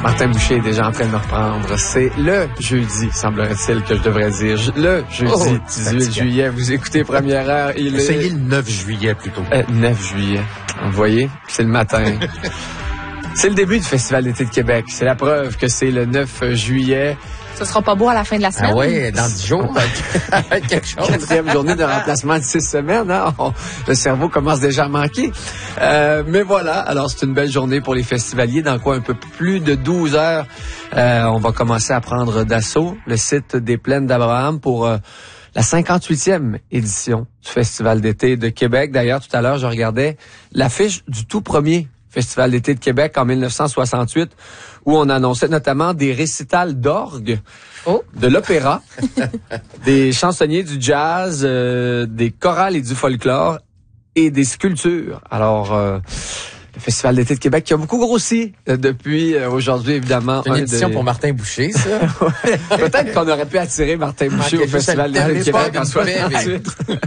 Martin Boucher est déjà en train de me reprendre. C'est le jeudi, semblerait-il que je devrais dire. Le jeudi 18 juillet. Vous écoutez Première Heure. Essayez le 9 juillet plutôt. 9 juillet. Vous voyez, c'est le matin. C'est le début du Festival d'été de Québec. C'est la preuve que c'est le 9 juillet. Ce sera pas beau à la fin de la semaine. Ah oui, dans 10 jours, quelque chose. 4e journée de remplacement de 6 semaines. Hein? Le cerveau commence déjà à manquer. Mais voilà, alors c'est une belle journée pour les festivaliers. Dans quoi un peu plus de 12 heures, on va commencer à prendre d'assaut le site des Plaines d'Abraham pour la 58e édition du Festival d'été de Québec. D'ailleurs, tout à l'heure, je regardais l'affiche du tout premier Festival d'été de Québec en 1968, où on annonçait notamment des récitals d'orgue, de l'opéra, des chansonniers du jazz, des chorales et du folklore et des sculptures. Alors, le Festival d'été de Québec qui a beaucoup grossi depuis aujourd'hui, évidemment. C'est une édition pour Martin Boucher, ça. Peut-être qu'on aurait pu attirer Martin Boucher au Festival d'été de Québec en 68.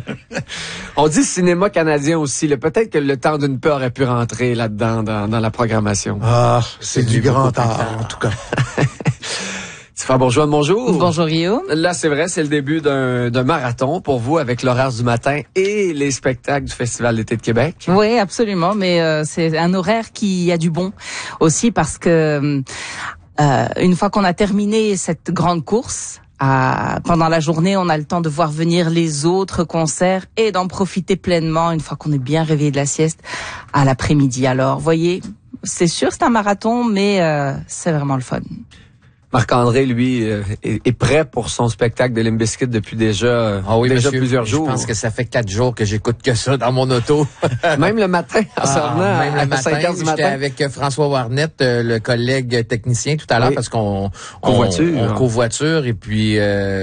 On dit cinéma canadien aussi. Peut-être que le temps d'une peur aurait pu rentrer là-dedans dans la programmation. Ah, c'est du grand art, en tout cas. Tiffaine Bourgeois, bonjour. Bonjour, Guillaume. Là, c'est vrai, c'est le début d'un marathon pour vous avec l'horaire du matin et les spectacles du Festival d'été de Québec. Oui, absolument, mais c'est un horaire qui a du bon aussi parce que une fois qu'on a terminé cette grande course, pendant la journée, on a le temps de voir venir les autres concerts et d'en profiter pleinement une fois qu'on est bien réveillé de la sieste à l'après-midi. Alors, voyez, c'est sûr, c'est un marathon, mais c'est vraiment le fun. Marc-André, lui, est prêt pour son spectacle de Limp Bizkit depuis déjà plusieurs jours. Je pense que ça fait 4 jours que j'écoute que ça dans mon auto. Même le matin, en sortant à 5 heures du matin. J'étais avec François Warnett, le collègue technicien tout à l'heure, parce qu'on covoiture et puis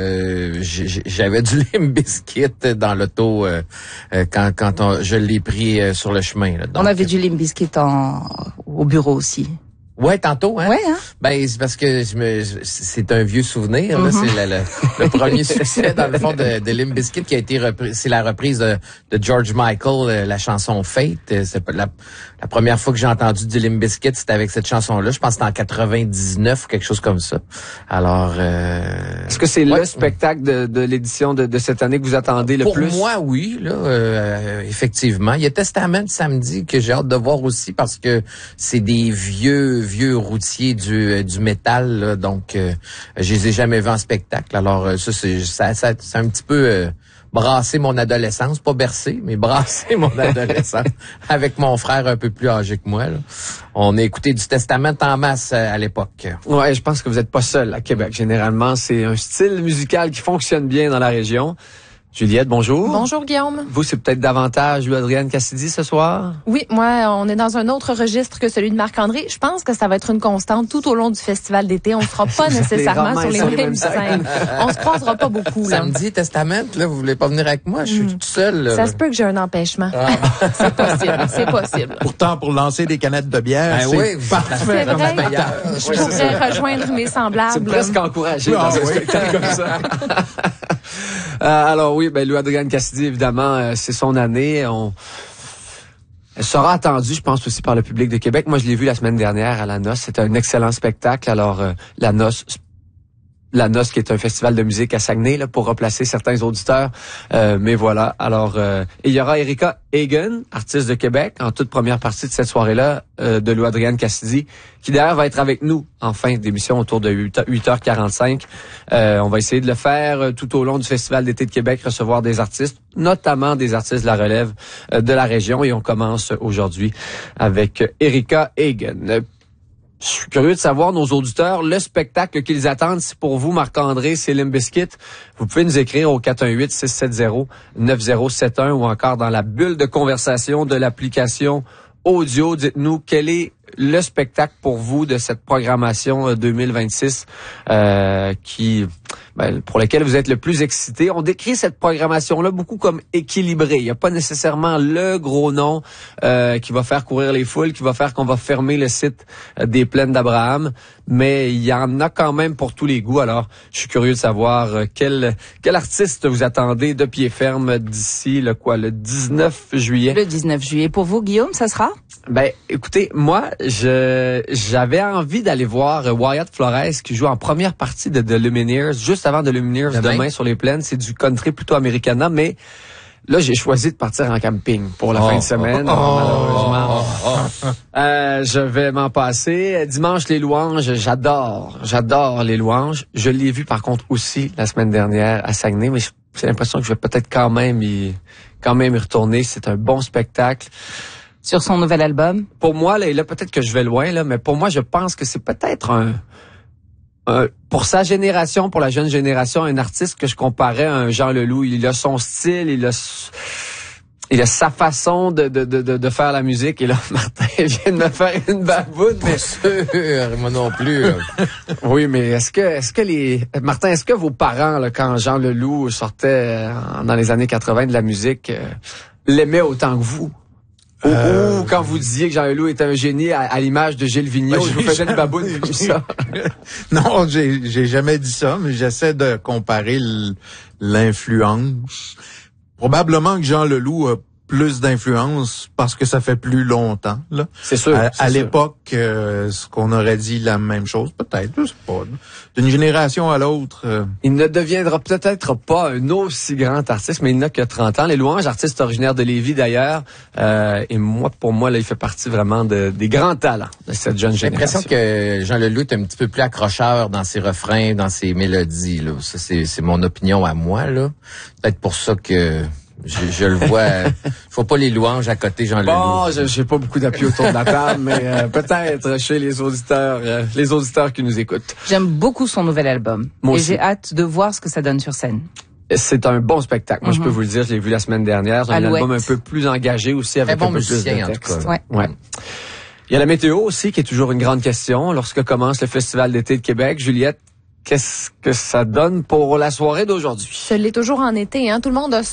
j'avais du Limp Bizkit dans l'auto quand je l'ai pris sur le chemin. Là. Donc, on avait du Limp Bizkit au bureau aussi. Ouais, tantôt, hein? Ouais, hein? Ben, c'est parce que c'est un vieux souvenir, là. C'est le premier succès, dans le fond, de Limp Bizkit qui a été repris. C'est la reprise de George Michael, la chanson Fate. C'est la première fois que j'ai entendu du Limp Bizkit, c'était avec cette chanson-là. Je pense que c'était en 99 ou quelque chose comme ça. Alors, est-ce que c'est le spectacle de l'édition de cette année que vous attendez le plus? Pour moi, oui, là, effectivement. Il y a Testament samedi que j'ai hâte de voir aussi parce que c'est des vieux routiers du métal, là, donc je les ai jamais vus en spectacle. Alors ça c'est un petit peu brassé mon adolescence, pas bercé, mais brassé mon adolescence avec mon frère un peu plus âgé que moi. Là. On a écouté du Testament en masse à l'époque. Ouais, je pense que vous êtes pas seul à Québec. Généralement, c'est un style musical qui fonctionne bien dans la région. Juliette, bonjour. Bonjour, Guillaume. Vous, c'est peut-être davantage Louis-Adrienne Cassidy ce soir? Oui, moi, on est dans un autre registre que celui de Marc-André. Je pense que ça va être une constante tout au long du festival d'été. On ne sera pas nécessairement sur les mêmes scènes. On se croisera pas beaucoup, là. Samedi, Testament, là, vous voulez pas venir avec moi? Je suis tout seul, là. Ça se peut que j'ai un empêchement. C'est possible. Pourtant, pour lancer des canettes de bière, c'est parfait. C'est vrai. Je pourrais rejoindre mes semblables. C'est presque encouragé dans un spectacle comme ça. Alors oui, Louis-Adrienne Cassidy, évidemment, c'est son année. Elle sera attendue, je pense, aussi par le public de Québec. Moi, je l'ai vu la semaine dernière à La Noce. C'était un excellent spectacle. Alors, La Noce qui est un festival de musique à Saguenay, là, pour replacer certains auditeurs. Mais voilà. Alors, il y aura Erika Hagen, artiste de Québec, en toute première partie de cette soirée-là, de Louis-Adrienne Cassidy, qui d'ailleurs va être avec nous en fin d'émission autour de 8h45. On va essayer de le faire tout au long du Festival d'été de Québec, recevoir des artistes, notamment des artistes de la relève de la région. Et on commence aujourd'hui avec Erika Hagen. Je suis curieux de savoir, nos auditeurs, le spectacle qu'ils attendent. Si pour vous, Marc-André, c'est Limp Bizkit, vous pouvez nous écrire au 418-670-9071 ou encore dans la bulle de conversation de l'application audio. Dites-nous quel est le spectacle pour vous de cette programmation 2026 qui pour lesquels vous êtes le plus excité. On décrit cette programmation-là beaucoup comme équilibrée. Il n'y a pas nécessairement le gros nom qui va faire courir les foules, qui va faire qu'on va fermer le site des Plaines d'Abraham, mais il y en a quand même pour tous les goûts. Alors, je suis curieux de savoir quel artiste vous attendez de pied ferme d'ici le 19 juillet. Le 19 juillet. Pour vous, Guillaume, ça sera? Écoutez, moi, j'avais envie d'aller voir Wyatt Flores qui joue en première partie de The Lumineers, juste avant The Lumineers demain sur les Plaines. C'est du country plutôt americana, mais là, j'ai choisi de partir en camping pour la fin de semaine. Malheureusement, je vais m'en passer. Dimanche, les louanges, j'adore les louanges. Je l'ai vu par contre aussi la semaine dernière à Saguenay, mais j'ai l'impression que je vais peut-être quand même y retourner. C'est un bon spectacle. Sur son nouvel album? Pour moi, là peut-être que je vais loin, là, mais pour moi, je pense que c'est peut-être pour sa génération, pour la jeune génération, un artiste que je comparais à un Jean Leloup. Il a son style, il a sa façon de faire la musique. Et là, Martin vient de me faire une baboune. Pas sûr, moi non plus. Oui, mais est-ce que vos parents, là, quand Jean Leloup sortait dans les années 80 de la musique, l'aimaient autant que vous? Ou quand vous disiez que Jean Leloup était un génie à l'image de Gilles Vigneault, je vous faisais une baboune comme ça. Non, j'ai jamais dit ça, mais j'essaie de comparer l'influence. Probablement que Jean Leloup a plus d'influence parce que ça fait plus longtemps, là. C'est sûr. À l'époque, ce qu'on aurait dit la même chose, peut-être, je sais pas. D'une génération à l'autre. Il ne deviendra peut-être pas un aussi grand artiste, mais il n'a que 30 ans. Les louanges, artiste originaire de Lévis d'ailleurs. Et pour moi, là, il fait partie vraiment des grands talents de cette jeune génération. J'ai l'impression que Jean Leloup est un petit peu plus accrocheur dans ses refrains, dans ses mélodies, là. Ça, c'est mon opinion à moi, là. Peut-être pour ça que je le vois. Faut pas les louanges à côté Jean Leloup. Bon, j'ai pas beaucoup d'appui autour de la table, mais peut-être chez les auditeurs qui nous écoutent. J'aime beaucoup son nouvel album. Moi et aussi. j'ai hâte de voir ce que ça donne sur scène. C'est un bon spectacle. Moi, je peux vous le dire, je l'ai vu la semaine dernière. C'est un Alouette. album un peu plus engagé aussi, avec bon un peu plus musicien, de en tout texte. cas. Ouais. Il y a la météo aussi, qui est toujours une grande question. Lorsque commence le Festival d'été de Québec, Juliette, qu'est-ce que ça donne pour la soirée d'aujourd'hui? Ce l'est toujours en été, hein. Tout le monde a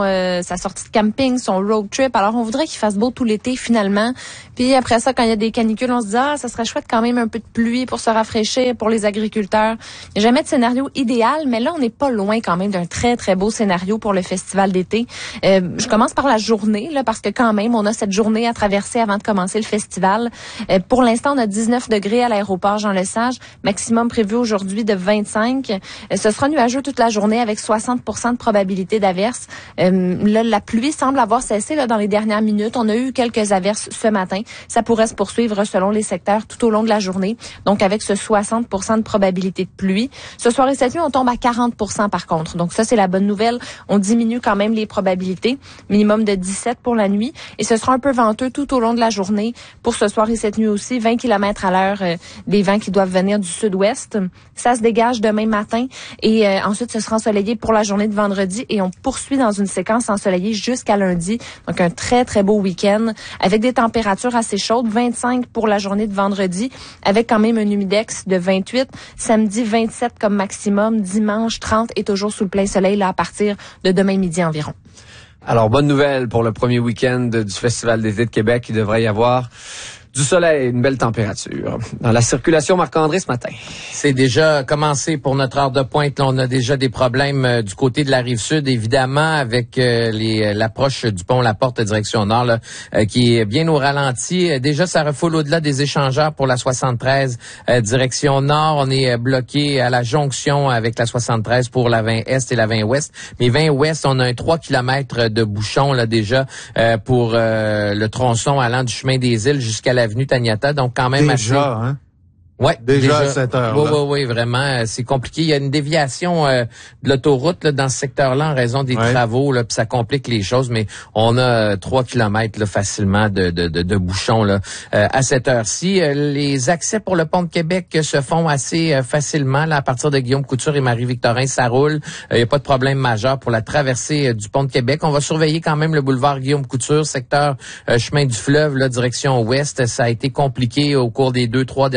sa sortie de camping, son road trip. Alors, on voudrait qu'il fasse beau tout l'été, finalement. Puis après ça, quand il y a des canicules, on se dit, ça serait chouette quand même un peu de pluie pour se rafraîchir pour les agriculteurs. Il n'y a jamais de scénario idéal, mais là, on n'est pas loin quand même d'un très, très beau scénario pour le festival d'été. Je commence par la journée, là, parce que quand même, on a cette journée à traverser avant de commencer le festival. Pour l'instant, on a 19 degrés à l'aéroport Jean-Lesage, maximum prévu aujourd'hui de 25. Ce sera nuageux toute la journée avec 60% de probabilité d'averse. Là, la pluie semble avoir cessé là, dans les dernières minutes. On a eu quelques averses ce matin. Ça pourrait se poursuivre selon les secteurs tout au long de la journée. Donc, avec ce 60% de probabilité de pluie. Ce soir et cette nuit, on tombe à 40% par contre. Donc, ça, c'est la bonne nouvelle. On diminue quand même les probabilités. Minimum de 17 pour la nuit. Et ce sera un peu venteux tout au long de la journée. Pour ce soir et cette nuit aussi, 20 km à l'heure des vents qui doivent venir du sud-ouest. Ça se dégage demain matin. Et ensuite, ce sera ensoleillé pour la journée de vendredi. Et on poursuit dans une séquence ensoleillée jusqu'à lundi. Donc, un très, très beau week-end avec des températures assez chaudes. 25 pour la journée de vendredi avec quand même un humidex de 28. Samedi, 27 comme maximum. Dimanche, 30 et toujours sous le plein soleil là à partir de demain midi environ. Alors, bonne nouvelle pour le premier week-end du Festival d'été de Québec. Il devrait y avoir du soleil, une belle température. Dans la circulation, Marc-André, ce matin. C'est déjà commencé pour notre heure de pointe. Là, on a déjà des problèmes du côté de la Rive-Sud, évidemment, avec l'approche du pont La Porte direction nord, là, qui est bien au ralenti. Déjà, ça refoule au-delà des échangeurs pour la 73 direction nord. On est bloqué à la jonction avec la 73 pour la 20 Est et la 20 Ouest. Mais 20 Ouest, on a un 3 km de bouchon là déjà pour le tronçon allant du chemin des Îles jusqu'à l'avenue Taniata. Donc, quand même déjà, assez... hein? Ouais, déjà à cette heure-là. Oui, vraiment, c'est compliqué. Il y a une déviation de l'autoroute là, dans ce secteur-là en raison des travaux, là, puis ça complique les choses, mais on a 3 kilomètres là, facilement de bouchons là, à cette heure-ci. Les accès pour le pont de Québec se font assez facilement là, à partir de Guillaume Couture et Marie-Victorin, ça roule. Il n'y a pas de problème majeur pour la traversée du pont de Québec. On va surveiller quand même le boulevard Guillaume Couture, secteur chemin du fleuve, là, direction ouest. Ça a été compliqué au cours des 2-3 dernières journées.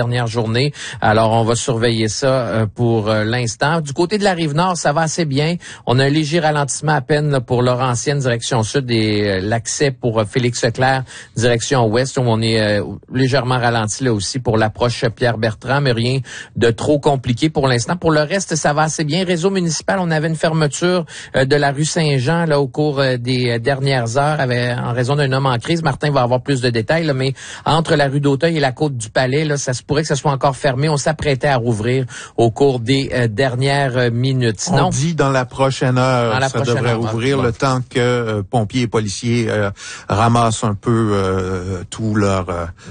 journée. Alors, on va surveiller ça pour l'instant. Du côté de la Rive-Nord, ça va assez bien. On a un léger ralentissement à peine là, pour Laurentienne, direction sud, et l'accès pour Félix-Leclerc, direction ouest, où on est légèrement ralenti là aussi pour l'approche Pierre-Bertrand, mais rien de trop compliqué pour l'instant. Pour le reste, ça va assez bien. Réseau municipal, on avait une fermeture de la rue Saint-Jean là au cours des dernières heures en raison d'un homme en crise. Martin va avoir plus de détails, là, mais entre la rue d'Auteuil et la côte du Palais, là, ça se pourrait que ça soit encore fermé. On s'apprêtait à rouvrir au cours des dernières minutes. Sinon, on dit dans la prochaine heure, ça devrait ouvrir le temps que pompiers et policiers ramassent un peu tout leur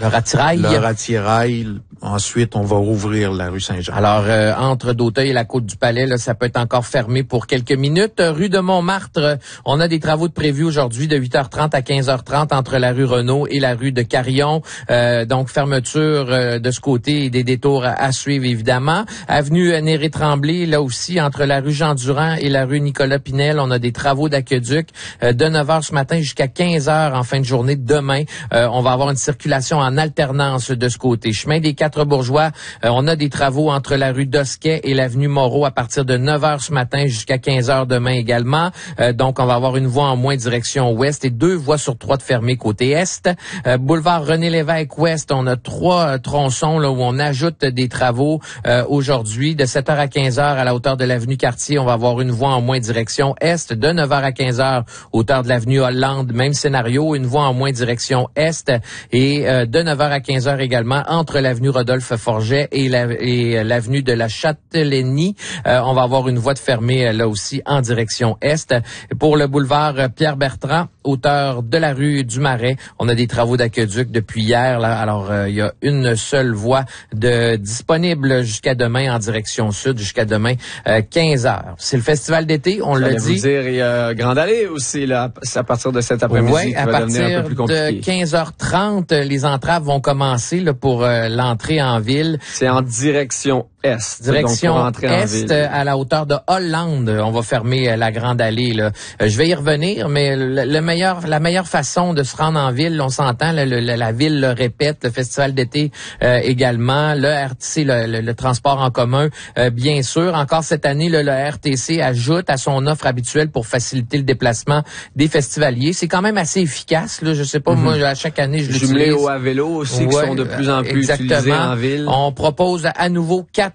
attirail. Ensuite, on va rouvrir la rue Saint-Jean. Alors, entre d'Auteuil et la côte du Palais, là, ça peut être encore fermé pour quelques minutes. Rue de Montmartre, on a des travaux de prévus aujourd'hui de 8h30 à 15h30 entre la rue Renault et la rue de Carillon. Donc, fermeture de ce côté et des détours à suivre, évidemment. Avenue Néré-Tremblay, là aussi, entre la rue Jean-Durand et la rue Nicolas-Pinel, on a des travaux d'aqueduc de 9h ce matin jusqu'à 15h en fin de journée. Demain, on va avoir une circulation en alternance de ce côté. Chemin des Quatre-Bourgeois, on a des travaux entre la rue Dosquet et l'avenue Moreau à partir de 9h ce matin jusqu'à 15h demain également. Donc, on va avoir une voie en moins direction ouest et 2 voies sur 3 de fermées côté est. Boulevard René-Lévesque ouest, on a 3 tronçons là où on ajoute des travaux aujourd'hui. De 7h à 15h à la hauteur de l'avenue Cartier, on va avoir une voie en moins direction est. De 9h à 15h, hauteur de l'avenue Hollande, même scénario, une voie en moins direction est. Et de 9h à 15h également, entre l'avenue Rodolphe-Forget et l'avenue de la Châtellenie, on va avoir une voie de fermée là aussi en direction est. Pour le boulevard Pierre-Bertrand, hauteur de la rue du Marais, on a des travaux d'aqueduc depuis hier. Là. Alors, il y a une seule voie disponible jusqu'à demain en direction sud, jusqu'à demain 15h. C'est le festival d'été, on l'a dit. Vous dire, il y a Grande Allée aussi, là, à partir de cet après-midi, qui va devenir un peu plus compliqué. De 15h30, les entraves vont commencer là, pour l'entrée en ville. C'est en direction est. Direction donc pour est, en ville. à la hauteur de Hollande. On va fermer la Grande Allée. Là. Je vais y revenir, mais la meilleure façon de se rendre en ville, on s'entend, la ville le répète, le festival d'été également, le RTC, le transport en commun, bien sûr. Encore cette année, le RTC ajoute à son offre habituelle pour faciliter le déplacement des festivaliers. C'est quand même assez efficace. Là. Je sais pas, moi, à chaque année, je l'utilise. Jumelé au à vélo aussi, qui sont de plus en plus utilisés en ville. On propose à nouveau 4